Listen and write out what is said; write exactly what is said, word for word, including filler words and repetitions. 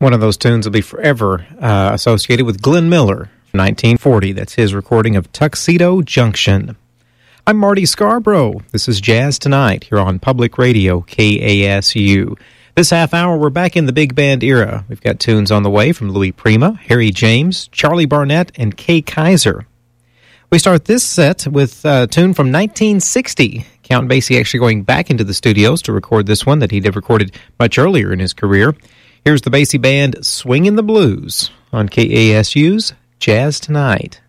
One of those tunes will be forever uh, associated with Glenn Miller, nineteen forty. That's his recording of Tuxedo Junction. I'm Marty Scarborough. This is Jazz Tonight here on Public Radio, K A S U. This half hour, we're back in the big band era. We've got tunes on the way from Louis Prima, Harry James, Charlie Barnett, and Kay Kaiser. We start this set with a tune from nineteen sixty. Count Basie actually going back into the studios to record this one that he'd have recorded much earlier in his career. Here's the Basie Band Swingin' the Blues on K A S U's Jazz Tonight.